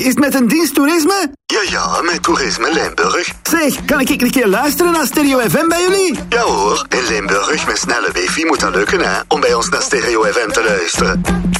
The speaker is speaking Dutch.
is het met een dienst toerisme? Ja, met Toerisme Limburg. Zeg, kan ik een keer luisteren naar Stereo FM bij jullie? Ja hoor, in Limburg met snelle wifi moet dat lukken, hè, om bij ons naar Stereo FM te luisteren.